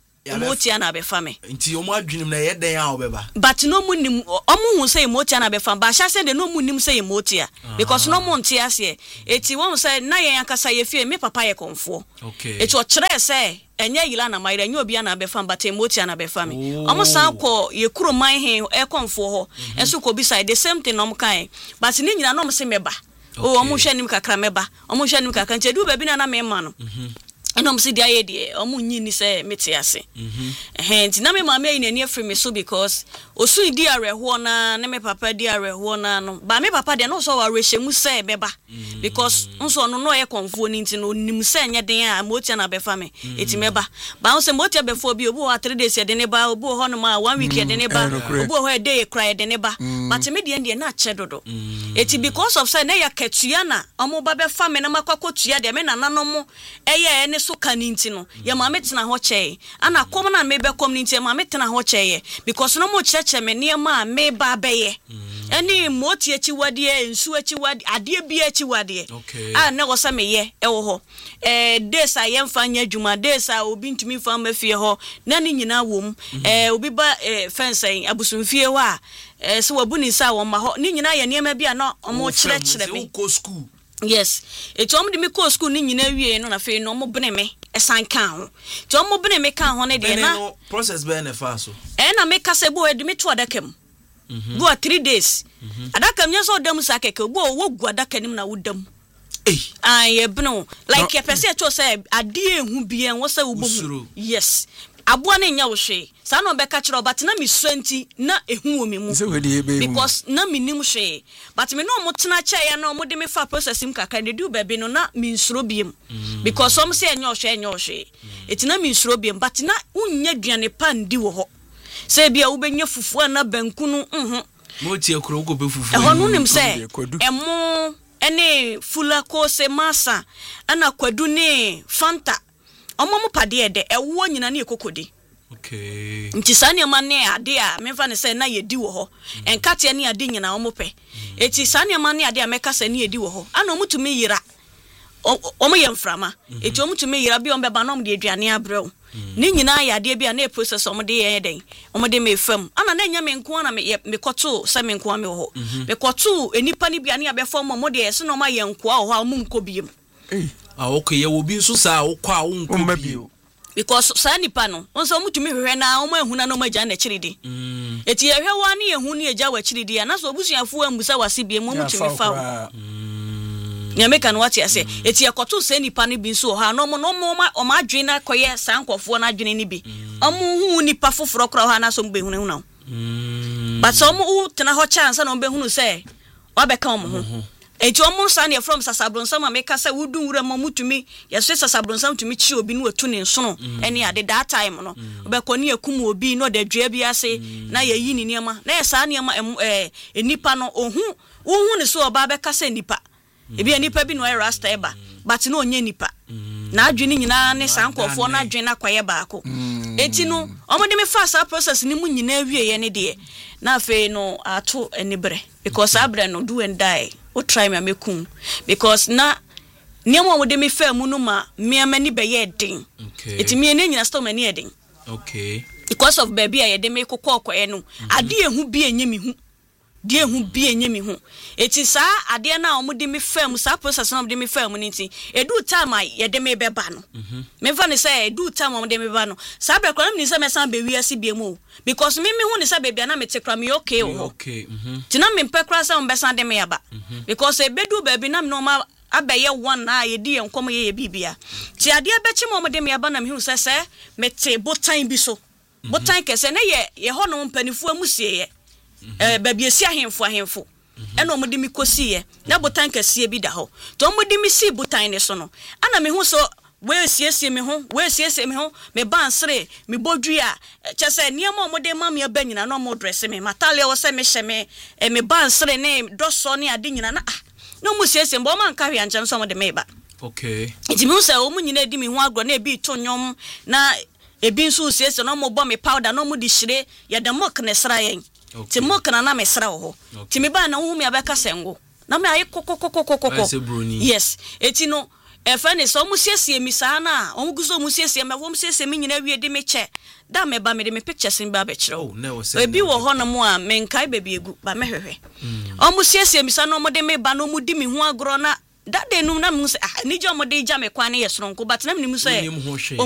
emotia na be fame nti omo adwenim na ye den a obeba but no mu nim omo hu se emotia na be fame ba sha se de no mu nim se emotia because no mo ntia ase eti won se na ye akasa ye fie me papa ye konfo okay eti o kire se enye yila na mayira enye obi na be fame but emotia na be fame omo san ko ye kuro man he e konfo ho enso ko bi side the same thing no mo kan but ni nyina no mo se meba o omo hwe nim kakra meba omo hwe nim kakra nche du ba bi na na me ma no eno msi dia ye die omu nyi ni se meti ase mhm eh nti na me mama yi na ni afri me so because osu di areho na na me papa di areho na no ba me papa de no so wa rehemu se beba because nso no no ye konfo ni nti no nim se nya den a motia na be fa me eti meba ba nso motia be fo bi obu wa three days ye de ne ba obu ho no ma one week ye de ne ba obu ho e day cry de ne ba but me de de na che dodo eti because of say na ya ketua na omo ba be fa me na makwakotua de me na nanom mo eye ne so kaninti no ya mama tena ho chee ana kom na me be community mama tena ho chee because no mo cheche me ne ma me ba beye ani moti echi wade ensu echi wade ade bi echi wade ah na go sa me ye e wo ho eh desa ye mfa nya dwuma desa obi ntumi fa ma fie ho na ni nyina wom eh obi ba fence abusumfie ho a eh so wabuni sa wo ma ho ni nyina ye niam bia na omo kire kire be ko school yes it's om de me ko school ni nyina wie no na fe no mo bene me esan kan ho to mo bene me kan ho ne de na process be na fa so e na me kase bo edi me to adakam mhm bo three days adakam nya so dam sa keke bo wo gu adaka nim na wodam eh ai e beno like ye pese to say ade ehu bia wo say wo bo yes aboa na nya wo hwe sa no be ka kire but na me swanti na ehu wo me mu because na me nim hwe but me no mo tena che ya na mo de me fa process im kaka de du baby no na me nsuro biem because some say nya wo hwe nya wo hwe etina me nsuro biem but na unya duane pa ndi wo ho say bia wo benya fufu na banku no mhm mo tie kro go be fufu e ho no nim say emo ene fula ko se masa ana kwadu ne fanta omo mo pade de ewo nyina na ekokodi okay nti sane ma ne ade a me fa ne se na yedi wo ho enkate ne ade nyina omo pe eti sane ma ne ade a meka se ne yedi wo ho ana omo tumi yira omo ye mframa eti omo tumi yira bi ombe ba na omo de aduane abrew ni nyina ya ade bi na process omo de ye den omo de me fam ana na nya me nko na me me koto se me nko me ho me koto enipa ni bia ne abefo omo de ye se no ma ye nko a ho a omo nko biem ah okay ye wo bi nso sa wo kwa wo nko bio because sa nipa no onso mutumi hwehwe na omo ehuna no magya na chiridi mm eti ye hwe wa ne ehunu ne agya wa chiridi na so obusuafo ambusa wase bie mo mutumi fa mm nyameka no wate ase eti ye koto sa nipa no bi nso ha no mo no mo o ma adwen na koye sa nkofo na adwen ni bi omo hu nipa foforo kra ha na so mbe hunu na mm but so mo tena ho chance na mbe hunu se wa beka omo ho eti omo sa ne from sasabronsam ameka se wudun wura mamutumi yeso sasabronsam tumi chi obi no atu ne nsono ene ade that time no obekọ ne yakum obi no da dua bi ase na yayi ni niema na yesa niema eh enipa no ohu ohu ne so oba beka se nipa ebi enipa bi no e rasta eba but no onye nipa na adwene nyina ne sankofo na adwene akwaye baako eti no omo de me fast process ni mu nyina wie ye ne de na afi no ato enibre because abre no do and die o try me mekun because na niamo wo de me fa mu no ma me amani be ye den okay eti me ne nyina sto mani ye den okay because of baby aye de me kokọ koye no ade ehu bi enye me hu de ehu bi enye me hu eti sa ade na omo de me fa mu sa process na omo de me fa mu nti edu time ye de me be ba no me fa ne say edu time omo de me ba no sa be kwa me say me san be wi ase bi mu because me me hu ne say baby na me tekra me okay o okay mhm ti na me pekra say omo be san de me aba because e bedu baby na me no ma abeye one na ye di enkom ye ye bibia ti ade abechi mo mo de me aba na me hu say say me te botan bi so botan kese na ye ye ho no mpanifu amusie ye eh baby esi ahemfo ahemfo ena omo de mi kosi ye na botan kese bi da ho to omo de mi si botan ne so no ana me hu so we siesie me ho we siesie me ho me bansre me bodua chese niam omo de mam ya banyina na omo dress me matale wo se me hye me e me bansre ne doso ne ade nyina na ah no mu siesie mbo man ka hwe ancham so omo de me ba okay iti me se omo nyina di me ho agro na e bi to nyom na e bi nso siesie no omo bo me powder no omo di hire ya de mok ne sra yen ti mok na na me sra ho ti me ba na hu me abeka sengo na me ayi kokokokokoko yes eti no e fa ne so mu siesie mi sa na o mu guzo mu siesie me wo mu siesie mi nyina wie de me che da me ba me de me pictures ba be kire o ebi wo ho no mu a me nkai baby egu ba me hwehwe o mu siesie mi sa no mo de me ba no mu di mi ho agro na da de num na mu se ah ni je mo de ja me kwan ne yesronko but na me mu so e